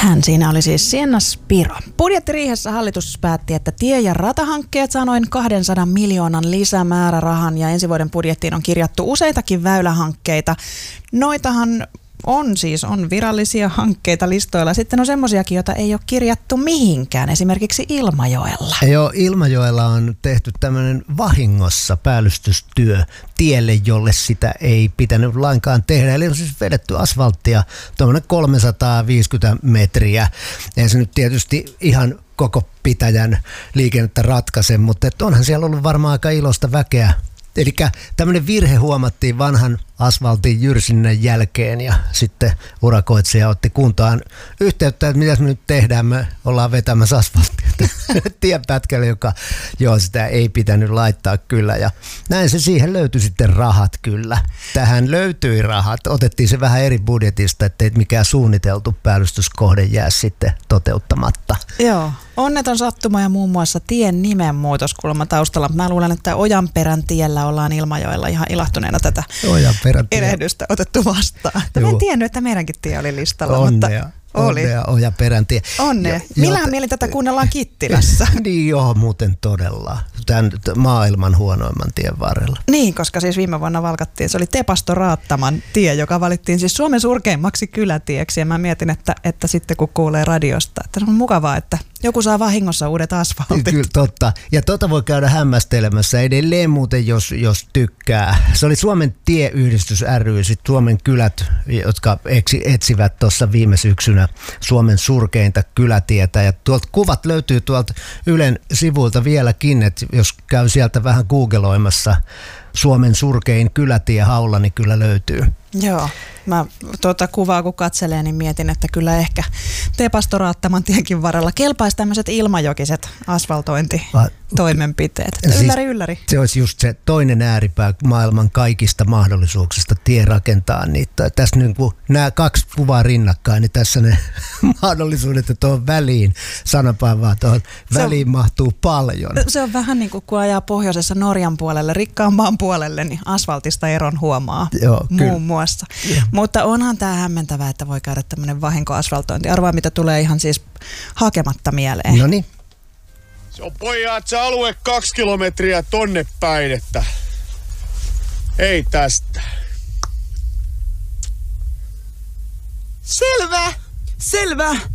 Hän siinä oli siis Sienna Spiro. Budjettiriihessä hallitus päätti, että tie- ja ratahankkeet saa noin 200 miljoonan lisämäärärahan ja ensi vuoden budjettiin on kirjattu useitakin väylähankkeita. Noitahan on virallisia hankkeita listoilla. Sitten on semmoisiakin, joita ei ole kirjattu mihinkään, esimerkiksi Ilmajoella. Joo, Ilmajoella on tehty tämmöinen vahingossa päällystystyö tielle, jolle sitä ei pitänyt lainkaan tehdä. Eli on siis vedetty asfalttia tuommoinen 350 metriä. Ei se nyt tietysti ihan koko pitäjän liikennettä ratkaise, mutta onhan siellä ollut varmaan aika iloista väkeä. Eli tämmöinen virhe huomattiin vanhan asfaltin jyrsinnän jälkeen ja sitten urakoitsija otti kuntaan yhteyttä, että mitä me nyt tehdään, me ollaan vetämässä asfalttia tienpätkälle, joka sitä ei pitänyt laittaa kyllä ja näin se siihen löytyi sitten rahat kyllä. Tähän löytyi rahat, otettiin se vähän eri budjetista, ettei mikään suunniteltu päällystyskohde jää sitten toteuttamatta. Joo, onneton sattuma ja muun muassa tien nimenmuutoskulma taustalla. Mä luulen, että Ojanperän tiellä ollaan Ilmajoella ihan ilahtuneena tätä erehdystä otettu vastaan. Mä en tiennyt, että meidänkin tie oli listalla, mutta oli. Onnea Ojanperän tie. Onnea. Millähän mielin tätä kuunnellaan Kittilässä? Niin joo, muuten todella. Tämän maailman huonoimman tien varrella. Niin, koska siis viime vuonna valkattiin, se oli Tepasto-Raattaman tie, joka valittiin siis Suomen surkeimmaksi kylätieksi. Ja mä mietin, että sitten kun kuulee radiosta, että se on mukavaa, että joku saa vahingossa uudet asfaltit. Kyllä, totta. Ja voi käydä hämmästelemässä edelleen muuten, jos tykkää. Se oli Suomen tieyhdistys ry, sitten Suomen kylät, jotka etsivät tuossa viime syksynä Suomen surkeinta kylätietä. Ja tuolta kuvat löytyy tuolta Ylen sivuilta vieläkin, että jos käy sieltä vähän googloimassa Suomen surkein kylätiehaula, niin kyllä löytyy. Joo, mä tuota kuvaa kun katselee, niin mietin, että kyllä ehkä Tepasto-Raattaman tienkin varrella kelpaisi tämmöiset ilmajokiset asfaltointitoimenpiteet. Ylläri. Se olisi just se toinen ääripää maailman kaikista mahdollisuuksista tie rakentaa niitä. Tässä niin kuin nämä kaksi kuvaa rinnakkain, niin tässä ne mahdollisuudet, että tuohon väliin, sanapäin vaan tuohon väliin mahtuu paljon. Se on vähän niin kuin kun ajaa pohjoisessa Norjan puolelle, rikkaan maan puolelle, niin asfaltista eron huomaa. Joo, muun muassa. Mutta onhan tämä hämmentävää, että voi käydä tämmöinen vahinkoasfaltointi. Arvaa, mitä tulee ihan siis hakematta mieleen. No niin. Se on pojat se alue 2 kilometriä tonne päin, että ei tästä. Selvä.